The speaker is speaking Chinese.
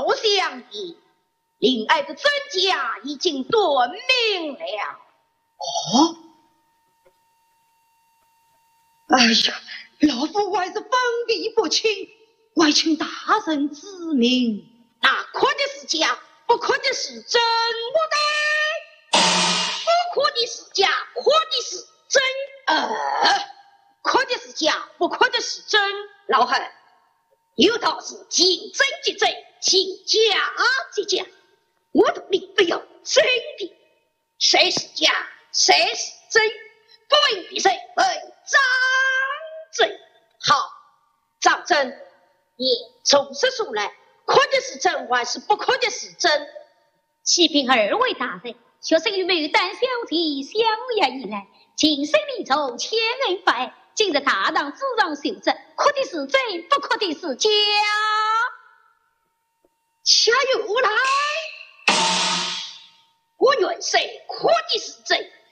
老相爷，令爱的真假已经断明了。 哦，哎呀，老夫还是分辨不清，还请大人指明。 那可的是假，不可的是真，我的不可的是假，可的是真。可的是假，不可的是真。老汉，有道是见真即真，见假即假。我的命不有真的，谁是假，谁是真，不问比谁，问张真。好，张真，你从实说来，可的是真还是不可的是真？ 启禀二位大人，学生与牡丹小姐相约以来，今生离愁，千恩拜。今日大当主上修正，可的是真，不可的是假。 恰又来，我愿谁可的是真，